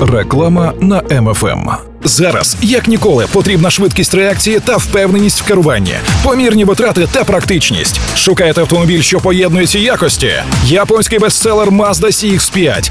Реклама на МФМ. Зараз, як ніколи, потрібна швидкість реакції та впевненість в керуванні, помірні витрати та практичність. Шукаєте автомобіль, що поєднує ці якості? Японський бестселер Mazda CX-5